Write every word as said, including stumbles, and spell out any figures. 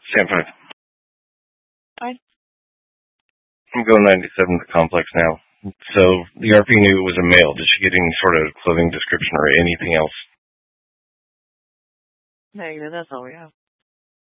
Sam five. Hi. I'm going ninety-seven to the complex now. So the R P knew it was a male. Did she get any sort of clothing description or anything else? Negative, that's all we have.